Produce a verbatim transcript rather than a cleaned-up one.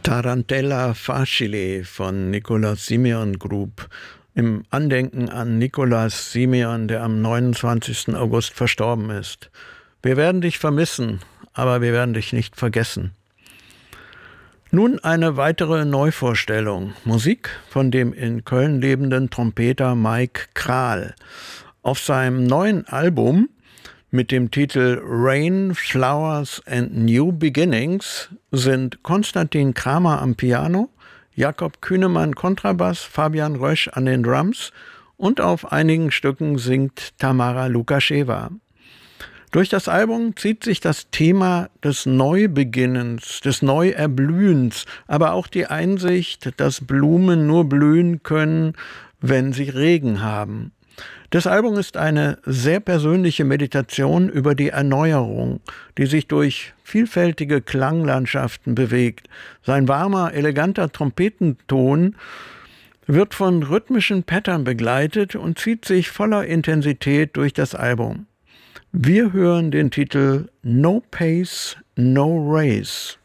Tarantella facile von Nikolaus Simeon Group im Andenken an Nikolaus Simeon, der am neunundzwanzigsten August verstorben ist. Wir werden dich vermissen, aber wir werden dich nicht vergessen. Nun eine weitere Neuvorstellung. Musik von dem in Köln lebenden Trompeter Mike Krahl. Auf seinem neuen Album mit dem Titel Rain, Flowers and New Beginnings sind Konstantin Kramer am Piano, Jakob Kühnemann Kontrabass, Fabian Rösch an den Drums und auf einigen Stücken singt Tamara Lukascheva. Durch das Album zieht sich das Thema des Neubeginnens, des Neuerblühens, aber auch die Einsicht, dass Blumen nur blühen können, wenn sie Regen haben. Das Album ist eine sehr persönliche Meditation über die Erneuerung, die sich durch vielfältige Klanglandschaften bewegt. Sein warmer, eleganter Trompetenton wird von rhythmischen Pattern begleitet und zieht sich voller Intensität durch das Album. Wir hören den Titel No Pace, No Race.